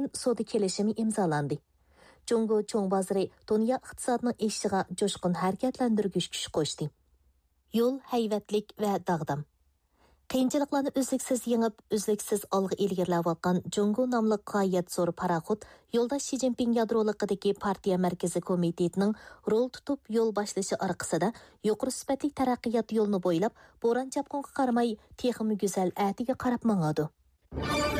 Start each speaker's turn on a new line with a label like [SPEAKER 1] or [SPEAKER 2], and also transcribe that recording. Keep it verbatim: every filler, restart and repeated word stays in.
[SPEAKER 1] savdo kelishimi imzolandi. Jungo cho'ng bozori dunyo iqtisodining eshiga jo'shqin harakatlantirgich kuch qo'shdi. Yo'l hayvatlik va dag'dam. Qiyinchiliklarni uzluksiz yengib, uzluksiz olg'a ilgarilayotgan Jungo nomli g'oyat zo'r paraxod yo'ldosh Shi Jinping yadroliqidagi partiya markaziy komitetining rol tutib yo'l boshlashi orqasida yuqori sifatli taraqqiyot yo'lini bo'ylab bo'ron chapqonga qaramay texmi go'zal atiga qarab mangadi.